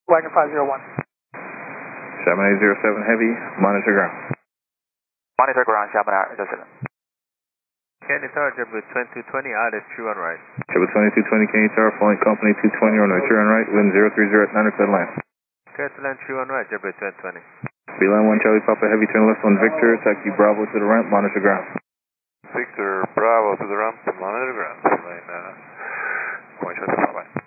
Wagner 501. 7807 Heavy, monitor ground. Monitor ground, 7807. Candy Tower, JetBlue 2220, out at 31 right. JetBlue 2220, Candy Tower, flying company 220 on right, 31 right, wind 030 at 9 clear land. Clear to land 31 right, JetBlue 2020. Beeline 1 Charlie Papa Heavy, turn left on Victor, taxi Bravo to the ramp, monitor ground. Victor Bravo to the ramp, monitor ground. Lane 27, bye-bye.